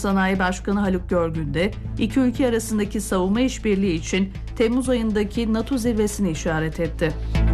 Sanayi Başkanı Haluk Görgün de iki ülke arasındaki savunma işbirliği için Temmuz ayındaki NATO zirvesini işaret etti.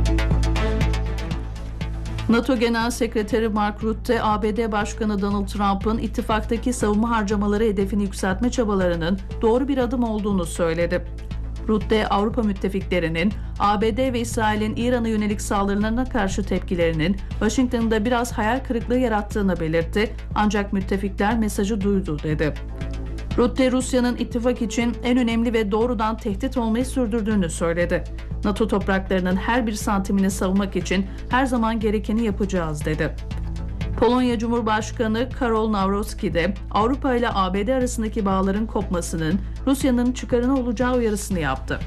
NATO Genel Sekreteri Mark Rutte, ABD Başkanı Donald Trump'ın ittifaktaki savunma harcamaları hedefini yükseltme çabalarının doğru bir adım olduğunu söyledi. Rutte, Avrupa müttefiklerinin ABD ve İsrail'in İran'a yönelik saldırılarına karşı tepkilerinin Washington'da biraz hayal kırıklığı yarattığını belirtti, ancak müttefikler mesajı duydu dedi. Rutte, Rusya'nın ittifak için en önemli ve doğrudan tehdit olmayı sürdürdüğünü söyledi. NATO topraklarının her bir santimini savunmak için her zaman gerekeni yapacağız dedi. Polonya Cumhurbaşkanı Karol Nawrocki de Avrupa ile ABD arasındaki bağların kopmasının Rusya'nın çıkarına olacağı uyarısını yaptı.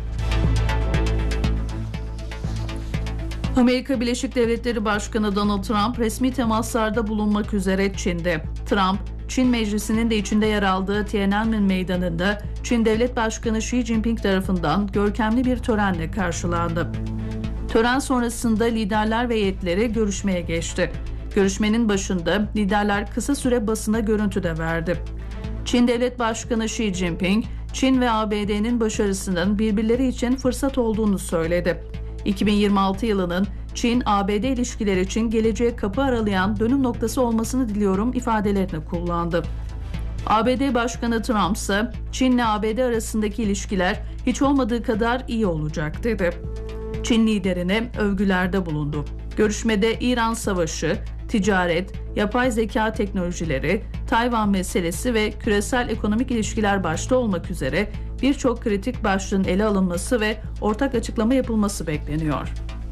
Amerika Birleşik Devletleri Başkanı Donald Trump resmi temaslarda bulunmak üzere Çin'de. Trump, Çin Meclisi'nin de içinde yer aldığı Tiananmen Meydanı'nda Çin Devlet Başkanı Xi Jinping tarafından görkemli bir törenle karşılandı. Tören sonrasında liderler ve heyetleri görüşmeye geçti. Görüşmenin başında liderler kısa süre basına görüntü de verdi. Çin Devlet Başkanı Xi Jinping, Çin ve ABD'nin başarısının birbirleri için fırsat olduğunu söyledi. 2026 yılının Çin-ABD ilişkileri için geleceğe kapı aralayan dönüm noktası olmasını diliyorum ifadelerini kullandı. ABD Başkanı Trump ise Çin'le ABD arasındaki ilişkiler hiç olmadığı kadar iyi olacak dedi. Çin liderine övgülerde bulundu. Görüşmede İran savaşı, ticaret, yapay zeka teknolojileri, Tayvan meselesi ve küresel ekonomik ilişkiler başta olmak üzere birçok kritik başlığın ele alınması ve ortak açıklama yapılması bekleniyor.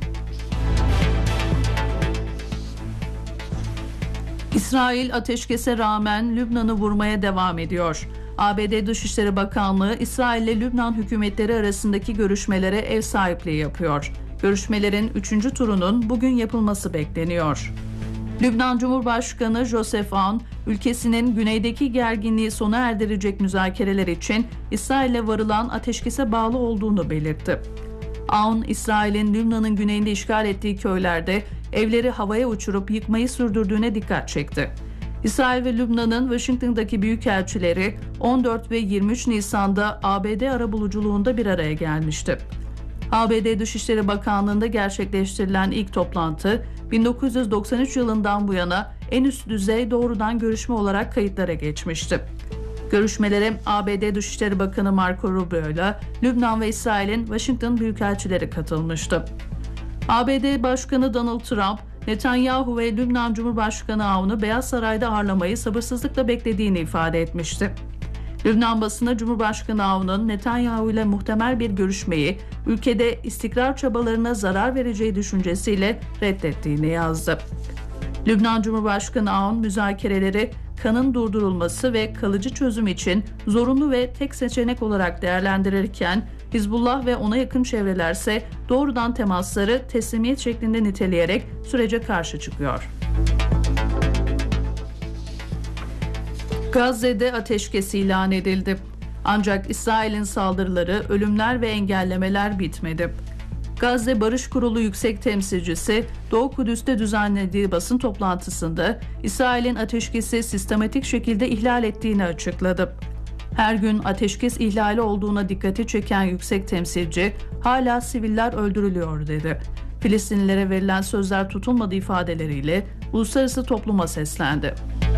İsrail ateşkese rağmen Lübnan'ı vurmaya devam ediyor. ABD Dışişleri Bakanlığı, İsrail ile Lübnan hükümetleri arasındaki görüşmelere ev sahipliği yapıyor. Görüşmelerin 3. turunun bugün yapılması bekleniyor. Lübnan Cumhurbaşkanı Joseph Aoun, ülkesinin güneydeki gerginliği sona erdirecek müzakereler için İsrail'le varılan ateşkese bağlı olduğunu belirtti. Aoun, İsrail'in Lübnan'ın güneyinde işgal ettiği köylerde evleri havaya uçurup yıkmayı sürdürdüğüne dikkat çekti. İsrail ve Lübnan'ın Washington'daki büyükelçileri 14 ve 23 Nisan'da ABD arabuluculuğunda bir araya gelmişti. ABD Dışişleri Bakanlığı'nda gerçekleştirilen ilk toplantı 1993 yılından bu yana en üst düzey doğrudan görüşme olarak kayıtlara geçmişti. Görüşmelere ABD Dışişleri Bakanı Marco Rubio ile Lübnan ve İsrail'in Washington büyükelçileri katılmıştı. ABD Başkanı Donald Trump, Netanyahu ve Lübnan Cumhurbaşkanı Aoun'u Beyaz Saray'da ağırlamayı sabırsızlıkla beklediğini ifade etmişti. Lübnan basını Cumhurbaşkanı Aoun'un Netanyahu ile muhtemel bir görüşmeyi ülkede istikrar çabalarına zarar vereceği düşüncesiyle reddettiğini yazdı. Lübnan Cumhurbaşkanı Aoun müzakereleri kanın durdurulması ve kalıcı çözüm için zorunlu ve tek seçenek olarak değerlendirirken Hizbullah ve ona yakın çevrelerse doğrudan temasları teslimiyet şeklinde niteleyerek sürece karşı çıkıyor. Gazze'de ateşkes ilan edildi. Ancak İsrail'in saldırıları, ölümler ve engellemeler bitmedi. Gazze Barış Kurulu Yüksek Temsilcisi Doğu Kudüs'te düzenlediği basın toplantısında İsrail'in ateşkesi sistematik şekilde ihlal ettiğini açıkladı. Her gün ateşkes ihlali olduğuna dikkati çeken yüksek temsilci, hala siviller öldürülüyor dedi. Filistinlilere verilen sözler tutulmadı ifadeleriyle uluslararası topluma seslendi.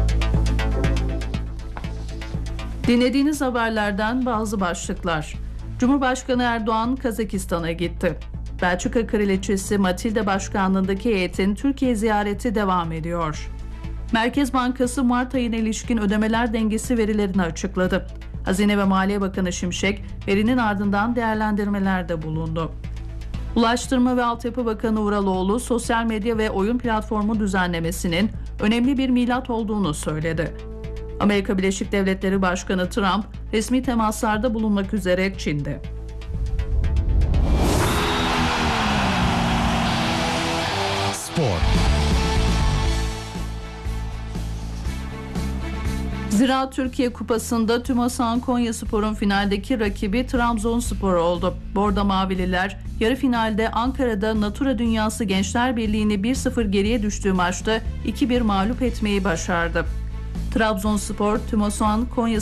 Dinlediğiniz haberlerden bazı başlıklar. Cumhurbaşkanı Erdoğan Kazakistan'a gitti. Belçika Kraliçesi Matilda başkanlığındaki heyetin Türkiye ziyareti devam ediyor. Merkez Bankası Mart ayına ilişkin ödemeler dengesi verilerini açıkladı. Hazine ve Maliye Bakanı Şimşek verinin ardından değerlendirmelerde bulundu. Ulaştırma ve Altyapı Bakanı Uraloğlu sosyal medya ve oyun platformu düzenlemesinin önemli bir milat olduğunu söyledi. Amerika Birleşik Devletleri Başkanı Trump resmi temaslarda bulunmak üzere Çin'de. Spor. Ziraat Türkiye Kupası'nda TÜMOSAN Konyaspor'un finaldeki rakibi Trabzonspor oldu. Bordo Mavililer yarı finalde Ankara'da Natura Dünyası Gençler Birliği'ni 1-0 geriye düştüğü maçta 2-1 mağlup etmeyi başardı. Trabzonspor, TÜMOSAN Konya